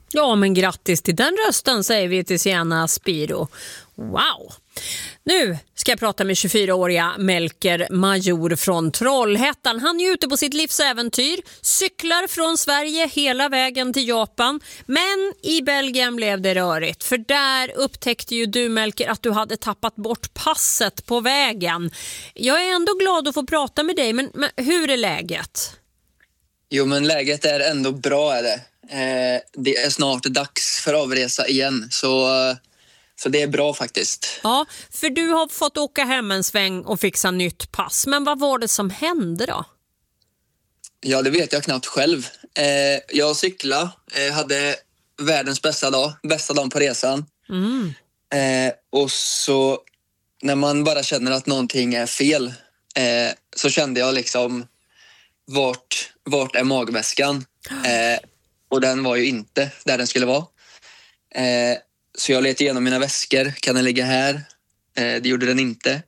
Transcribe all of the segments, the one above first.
Ja, men grattis till den rösten säger vi till Sienna Spiro. Wow! Nu ska jag prata med 24-åriga Melker Major från Trollhättan. Han är ute på sitt livsäventyr, cyklar från Sverige hela vägen till Japan. Men i Belgien blev det rörigt, för där upptäckte ju du, Melker, att du hade tappat bort passet på vägen. Jag är ändå glad att få prata med dig, men hur är läget? Jo, men läget är ändå bra är det. Det är snart dags för avresa igen, så det är bra faktiskt. Ja, för du har fått åka hem en sväng och fixa nytt pass. Men vad var det som hände då? Ja, det vet jag knappt själv. Jag cyklade, hade världens bästa dagen på resan. Och så när man bara känner att någonting är fel, så kände jag liksom vart är magväskan? Och den var ju inte där den skulle vara. Så jag letade igenom mina väskor. Kan den ligga här? Det gjorde den inte.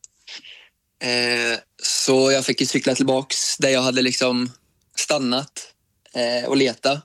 Så jag fick ju cykla tillbaks där jag hade liksom stannat och leta.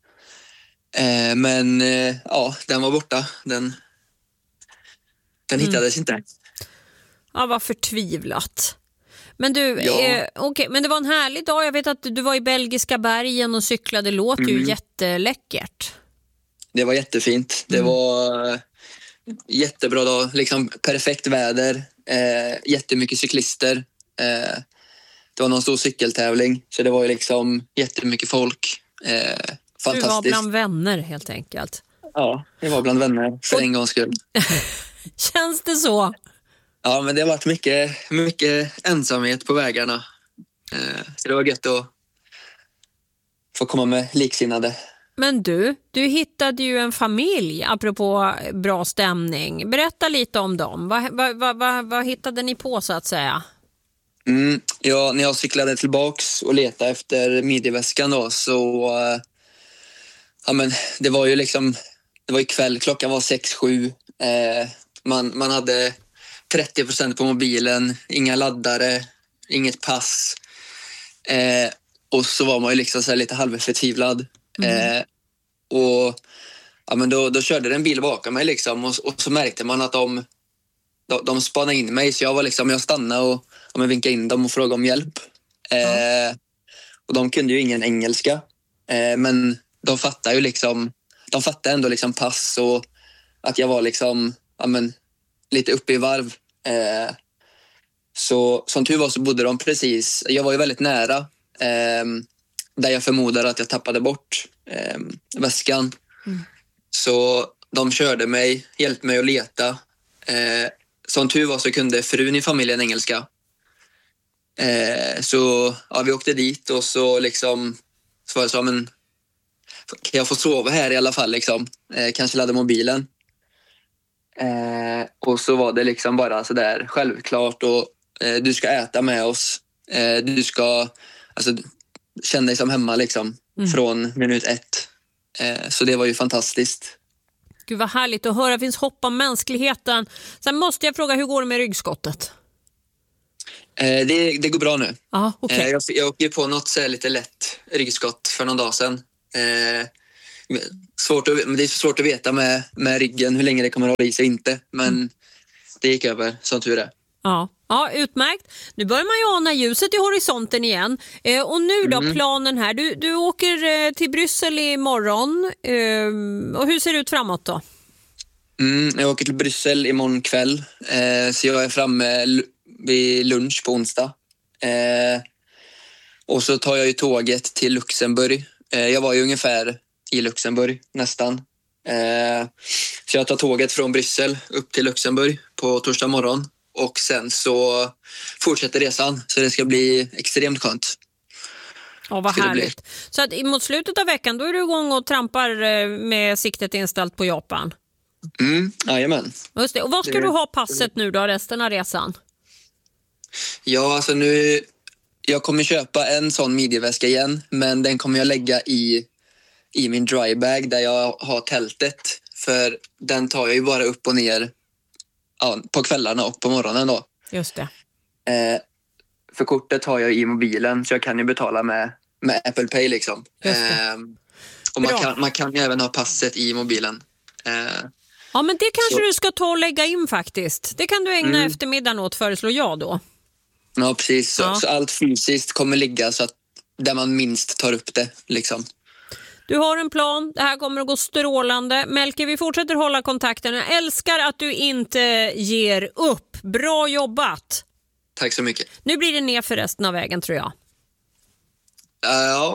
Men ja, den var borta. Den hittades inte. Ja, vad förtvivlat. Men du, okej, men det var en härlig dag. Jag vet att du var i belgiska bergen och cyklade. Det låter ju jätteläckert. Det var jättefint. Det var jättebra dag. Liksom perfekt väder. Jättemycket cyklister. Det var någon stor cykeltävling. Så det var ju liksom jättemycket folk. Fantastiskt. Du var bland vänner helt enkelt. Ja, jag var bland vänner för en gångs skull. Känns det så? Ja, men det har varit mycket ensamhet på vägarna. Så det var gött att få komma med liksinnade. Men du hittade ju en familj apropå bra stämning. Berätta lite om dem. Vad hittade ni på så att säga? Ja, när jag cyklade tillbaks och letade efter midjeväskan då, så ja, men det var ju liksom, det var ju kväll, klockan var 6-7. Man hade 30% på mobilen, inga laddare, inget pass. Och så var man ju liksom så här lite halvförtvivlad. Och ja, men då körde det en bil bakom mig liksom, och så märkte man att de spanade in mig, så jag stannade och vinkade in dem och frågade om hjälp. Och de kunde ju ingen engelska, men de fattade ju liksom, de fattade ändå liksom pass och att jag var liksom lite uppe i varv. Så som tur var så bodde de precis, jag var ju väldigt nära där jag förmodar att jag tappade bort väskan. Så de körde mig, hjälpte mig att leta. Som tur var så kunde frun i familjen engelska. Så ja, vi åkte dit och så liksom så var det så, men kan jag få sova här i alla fall liksom? Kanske ladda mobilen. Och så var det liksom bara så där självklart, och du ska äta med oss. Du ska känna dig som hemma liksom från minut 1. Så det var ju fantastiskt. Gud vad härligt att höra, finns hopp om mänskligheten. Sen måste jag fråga, hur går det med ryggskottet? Det går bra nu. Aha, okay. Jag åker på något så lite lätt ryggskott för någon dag sedan. Det är svårt att veta med ryggen hur länge det kommer att hålla i sig inte. Men det gick över, som tur är. Ja, utmärkt. Nu börjar man ju ana ljuset i horisonten igen. Och nu då, planen här. Du åker till Bryssel imorgon. Och hur ser det ut framåt då? Jag åker till Bryssel imorgon kväll. Så jag är framme vid lunch på onsdag. Och så tar jag ju tåget till Luxemburg. Jag var ju ungefär i Luxemburg nästan. Så jag tar tåget från Bryssel upp till Luxemburg på torsdag morgon. Och sen så fortsätter resan. Så det ska bli extremt skönt. Vad härligt. Så att mot slutet av veckan då är du igång och trampar med siktet inställt på Japan. Jajamän. Just det. Och vad ska du ha passet nu då, resten av resan? Ja, alltså nu... Jag kommer köpa en sån midjeväska igen. Men den kommer jag lägga i min drybag där jag har tältet. För den tar jag ju bara upp och ner på kvällarna och på morgonen då. Just det. För kortet har jag i mobilen, så jag kan ju betala med Apple Pay liksom. Och man kan ju även ha passet i mobilen. Ja, men det kanske du ska ta och lägga in faktiskt. Det kan du ägna eftermiddagen åt, föreslår jag då. Ja, precis. Så allt fysiskt kommer ligga så att där man minst tar upp det liksom. Du har en plan, det här kommer att gå strålande. Melker, vi fortsätter hålla kontakten. Jag älskar att du inte ger upp. Bra jobbat! Tack så mycket. Nu blir det ner för resten av vägen, tror jag. Ja,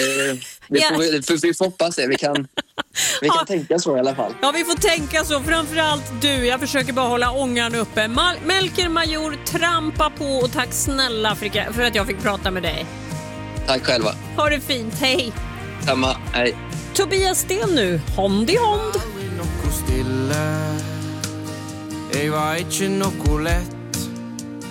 vi får hoppas det. Vi kan tänka så i alla fall. Ja, vi får tänka så. Framförallt du. Jag försöker bara hålla ångan uppe. Melker Major, trampa på, och tack snälla för att jag fick prata med dig. Tack själva. Ha det fint, hej. Samma, hej. Tobias Sten nu, Hond i hond. Ei vaan itse nuku lehti.